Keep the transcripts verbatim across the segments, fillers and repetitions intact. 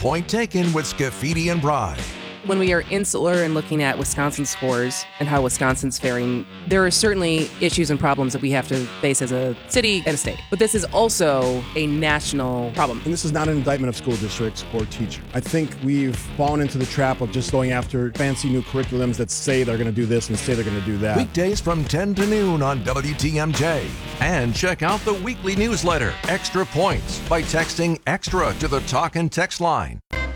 Point taken with Scafidi and Bry. When we are insular and looking at Wisconsin scores and how Wisconsin's faring, there are certainly issues and problems that we have to face as a city and a state. But this is also a national problem. And this is not an indictment of school districts or teachers. I think we've fallen into the trap of just going after fancy new curriculums that say they're going to do this and say they're going to do that. Weekdays from ten to noon on W T M J. And check out the weekly newsletter, Extra Points, by texting EXTRA to the talk and text line.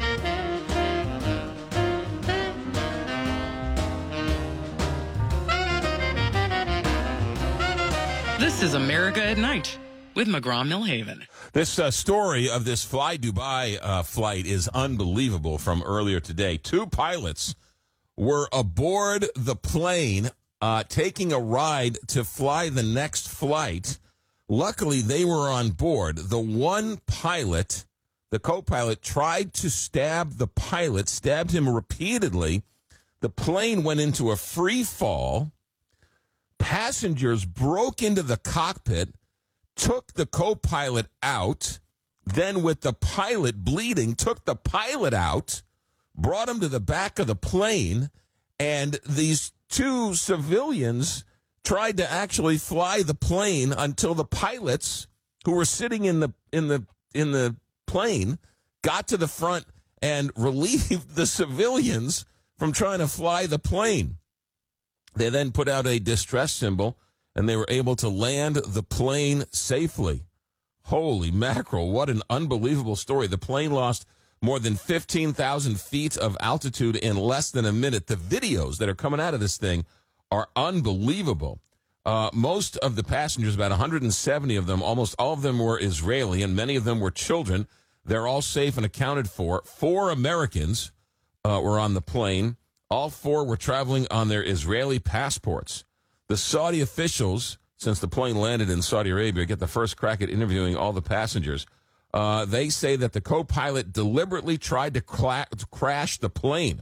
This is America at Night with McGraw-Millhaven. This uh, story of this Fly Dubai uh, flight is unbelievable from earlier today. Two pilots were aboard the plane uh, taking a ride to fly the next flight. Luckily, they were on board. The one pilot, the co-pilot, tried to stab the pilot, stabbed him repeatedly. The plane went into a free fall. Passengers broke into the cockpit, took the co-pilot out, then with the pilot bleeding, took the pilot out, brought him to the back of the plane, and these two civilians tried to actually fly the plane until the pilots who were sitting in the in the in the plane got to the front and relieved the civilians from trying to fly the plane. They then put out a distress symbol, and they were able to land the plane safely. Holy mackerel, what an unbelievable story. The plane lost more than fifteen thousand feet of altitude in less than a minute. The videos that are coming out of this thing are unbelievable. Uh, most of the passengers, about one hundred seventy of them, almost all of them were Israeli, and many of them were children. They're all safe and accounted for. Four Americans uh, were on the plane. All four were traveling on their Israeli passports. The Saudi officials, since the plane landed in Saudi Arabia, get the first crack at interviewing all the passengers. Uh, they say that the co-pilot deliberately tried to, cla- to crash the plane.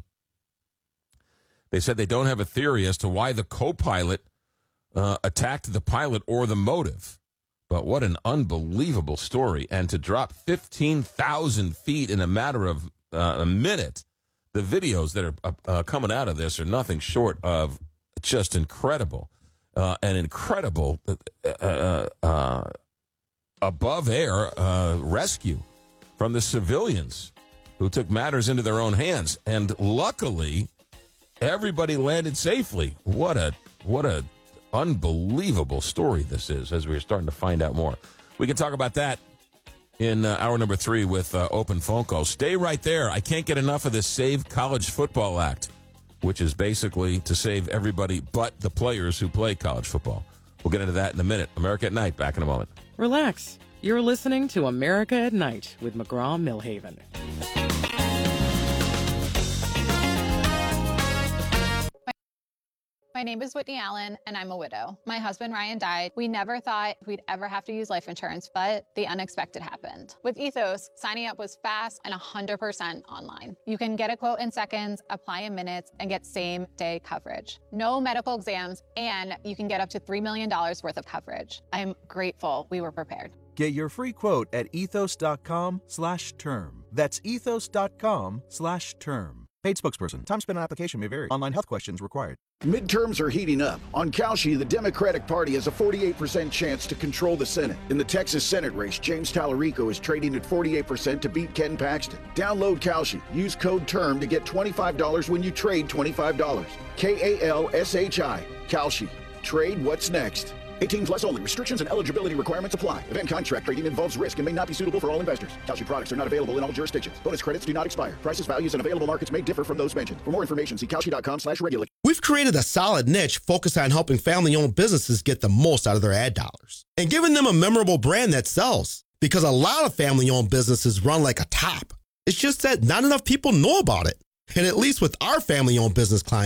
They said they don't have a theory as to why the co-pilot uh, attacked the pilot or the motive. But what an unbelievable story. And to drop fifteen thousand feet in a matter of uh, a minute. The videos that are uh, uh, coming out of this are nothing short of just incredible. Uh, an incredible uh, uh, uh, above-air uh, rescue from the civilians who took matters into their own hands. And luckily, everybody landed safely. What a what a unbelievable story this is, as we're starting to find out more. We can talk about that in uh, hour number three with uh, open phone calls. Stay right there. I can't get enough of this Save College Football Act, which is basically to save everybody but the players who play college football. We'll get into that in a minute. America at Night, back in a moment. Relax. You're listening to America at Night with McGraw-Millhaven. My name is Whitney Allen, and I'm a widow. My husband, Ryan, died. We never thought we'd ever have to use life insurance, but the unexpected happened. With Ethos, signing up was fast and one hundred percent online. You can get a quote in seconds, apply in minutes, and get same-day coverage. No medical exams, and you can get up to three million dollars worth of coverage. I'm grateful we were prepared. Get your free quote at ethos.com slash term. That's ethos.com slash term. Paid spokesperson. Time spent on application may vary. Online health questions required. Midterms are heating up. On Kalshi, the Democratic Party has a forty-eight percent chance to control the Senate. In the Texas Senate race, James Tallarico is trading at forty-eight percent to beat Ken Paxton. Download Kalshi. Use code TERM to get twenty-five dollars when you trade twenty-five dollars. K A L S H I. Kalshi. Trade what's next. eighteen plus only. Restrictions and eligibility requirements apply. Event contract trading involves risk and may not be suitable for all investors. Kalshi products are not available in all jurisdictions. Bonus credits do not expire. Prices, values, and available markets may differ from those mentioned. For more information, see Kalshi.com slash regulate. We've created a solid niche focused on helping family-owned businesses get the most out of their ad dollars and giving them a memorable brand that sells. Because a lot of family-owned businesses run like a top. It's just that not enough people know about it. And at least with our family-owned business clients,